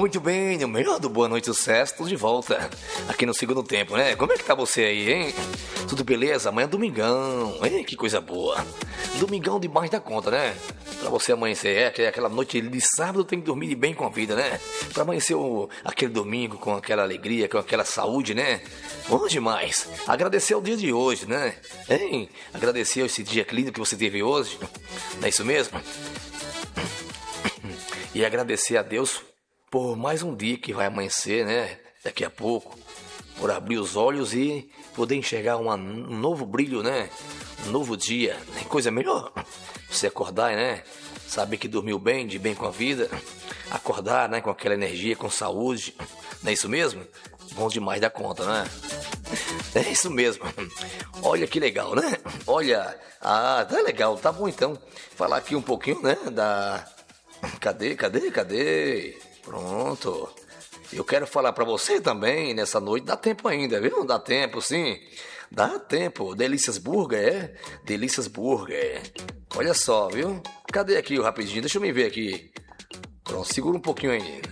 Muito bem, no melhor do Boa Noite Sucesso, tudo de volta aqui no segundo tempo, né? Como é que tá você aí, hein? Tudo beleza? Amanhã é domingão, hein? Que coisa boa. Domingão demais da conta, né? Pra você amanhecer, aquela noite de sábado tem que dormir bem com a vida, né? Pra amanhecer aquele domingo com aquela alegria, com aquela saúde, né? Bom demais. Agradecer o dia de hoje, né? Hein? Agradecer esse dia lindo que você teve hoje. Não é isso mesmo? E agradecer a Deus por mais um dia que vai amanhecer, né? Daqui a pouco. Por abrir os olhos e poder enxergar um novo brilho, né? Um novo dia. Tem coisa melhor? Você acordar, né? Saber que dormiu bem, de bem com a vida. Acordar, né? Com aquela energia, com saúde. Não é isso mesmo? Bom demais da conta, né? É isso mesmo. Olha que legal, né? Olha. Ah, tá legal. Tá bom então. Falar aqui um pouquinho, né? Cadê? Pronto. Eu quero falar pra você também nessa noite. Dá tempo ainda, viu? Dá tempo, sim. Dá tempo. Delícias Burger, é? Delícias Burger. Olha só, viu? Cadê aqui o rapidinho? Deixa eu me ver aqui. Pronto, segura um pouquinho aí.